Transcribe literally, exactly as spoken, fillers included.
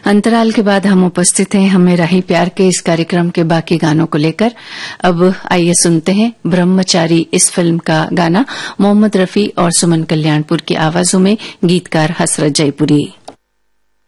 अंतराल के बाद हम उपस्थित हैं हमें राही प्यार के इस कार्यक्रम के बाकी गानों को लेकर। अब आइए सुनते हैं ब्रह्मचारी इस फिल्म का गाना मोहम्मद रफी और सुमन कल्याणपुर की आवाजों में, गीतकार हसरत जयपुरी।